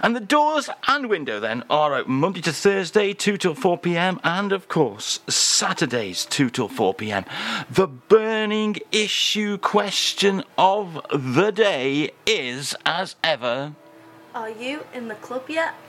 And the doors and window then are open Monday to Thursday, 2 till 4 p.m. and, of course, Saturdays, 2 till 4 p.m. The burning issue question of the day is, as ever... Are you in the club yet?